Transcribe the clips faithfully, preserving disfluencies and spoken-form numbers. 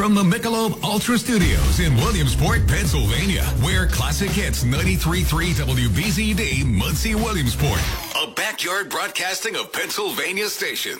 from the Michelob Ultra Studios in Williamsport, Pennsylvania, where classic hits ninety-three point three W B Z D, Muncie, Williamsport, a backyard broadcasting of Pennsylvania station.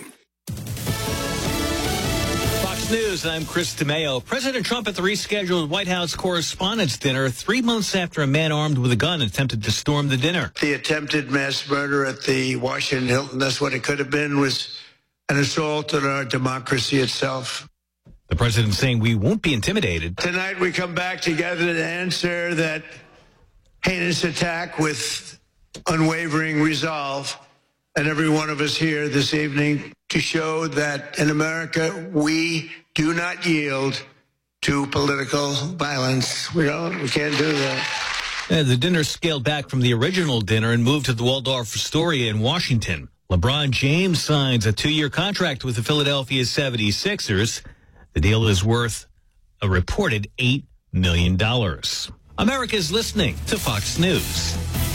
Fox News, I'm Chris DeMeo. President Trump at the rescheduled White House Correspondents' Dinner three months after a man armed with a gun attempted to storm the dinner. The attempted mass murder at the Washington Hilton, that's what it could have been, was an assault on our democracy itself. The president saying we won't be intimidated. Tonight we come back together to answer that heinous attack with unwavering resolve. And every one of us here this evening to show that in America we do not yield to political violence. We don't, we can't do that. Uh, the dinner scaled back from the original dinner and moved to the Waldorf Astoria in Washington. LeBron James signs a two-year contract with the Philadelphia seventy-sixers. The deal is worth a reported eight million dollars. America's listening to Fox News.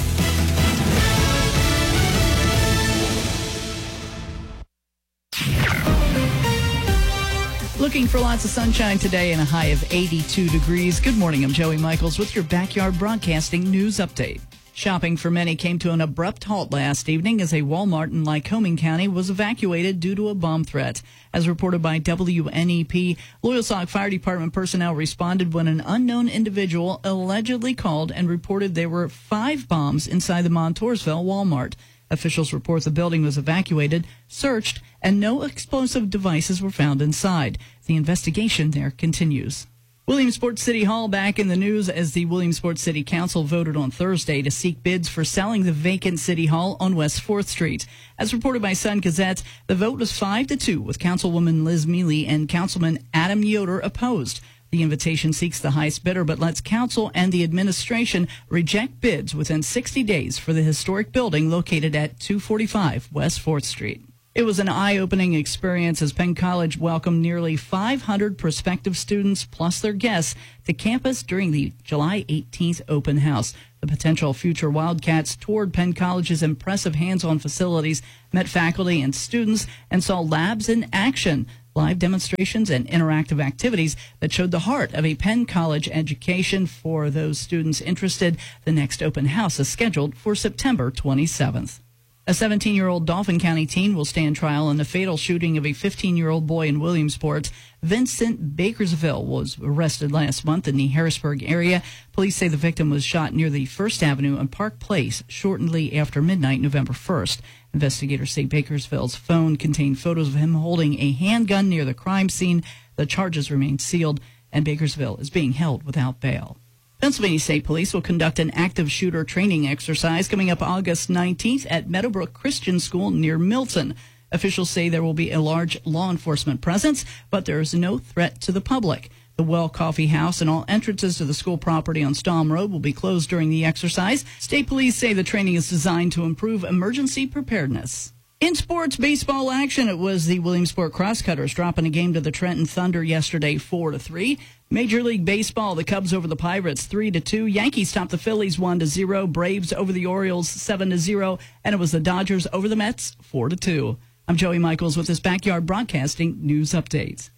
Looking for lots of sunshine today and a high of eighty-two degrees. Good morning, I'm Joey Michaels with your Backyard Broadcasting News Update. Shopping for many came to an abrupt halt last evening as a Walmart in Lycoming County was evacuated due to a bomb threat. As reported by W N E P, Loyalsock Fire Department personnel responded when an unknown individual allegedly called and reported there were five bombs inside the Montoursville Walmart. Officials report the building was evacuated, searched, and no explosive devices were found inside. The investigation there continues. Williamsport City Hall back in the news as the Williamsport City Council voted on Thursday to seek bids for selling the vacant City Hall on West fourth Street. As reported by Sun Gazette, the vote was five to two, with Councilwoman Liz Mealy and Councilman Adam Yoder opposed. The invitation seeks the highest bidder, but lets council and the administration reject bids within sixty days for the historic building located at two forty-five West fourth Street. It was an eye-opening experience as Penn College welcomed nearly five hundred prospective students plus their guests to campus during the July eighteenth open house. The potential future Wildcats toured Penn College's impressive hands-on facilities, met faculty and students, and saw labs in action, live demonstrations, and interactive activities that showed the heart of a Penn College education. For those students interested, the next open house is scheduled for September twenty-seventh. A seventeen-year-old Dauphin County teen will stand trial in the fatal shooting of a fifteen-year-old boy in Williamsport. Vincent Bakersville was arrested last month in the Harrisburg area. Police say the victim was shot near the First Avenue and Park Place shortly after midnight, November first. Investigators say Bakersville's phone contained photos of him holding a handgun near the crime scene. The charges remain sealed, and Bakersville is being held without bail. Pennsylvania State Police will conduct an active shooter training exercise coming up August nineteenth at Meadowbrook Christian School near Milton. Officials say there will be a large law enforcement presence, but there is no threat to the public. The Well Coffee House and all entrances to the school property on Stahl Road will be closed during the exercise. State Police say the training is designed to improve emergency preparedness. In sports baseball action, it was the Williamsport Crosscutters dropping a game to the Trenton Thunder yesterday, four to three. Major League Baseball, the Cubs over the Pirates, three to two. Yankees topped the Phillies, one to zero. Braves over the Orioles, seven to zero. And it was the Dodgers over the Mets, four to two. I'm Joey Michaels with this Backyard Broadcasting News Update.